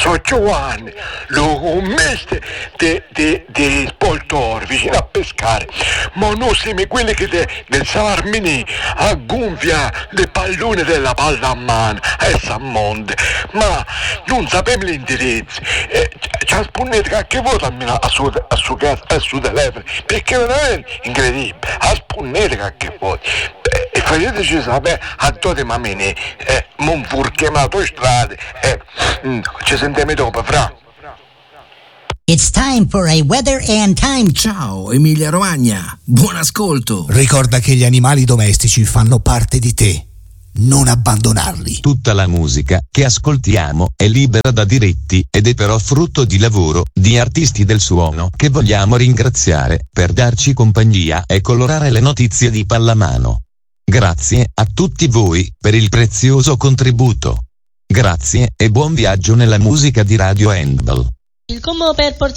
So Giovanni, lo commeste di Spoltore, vicino a pescare, ma non siamo quelli che del Salarmini a gonfia le pallone della palla a mano, e Sammonte, ma non sappiamo l'indirizzo, ci ha spunnito qualche volta a suo telefono, perché veramente incredibile, ha spunnito qualche volta, e fateci sapere a tutti mamini, non furchiamo l'autostrada, ci sentiamo dopo, fra. It's time for a weather and time. Ciao Emilia Romagna, buon ascolto. Ricorda che gli animali domestici fanno parte di te. Non abbandonarli. Tutta la musica che ascoltiamo è libera da diritti ed è però frutto di lavoro di artisti del suono che vogliamo ringraziare per darci compagnia e colorare le notizie di pallamano. Grazie a tutti voi per il prezioso contributo. Grazie e buon viaggio nella musica di Radio Handball. Il combo per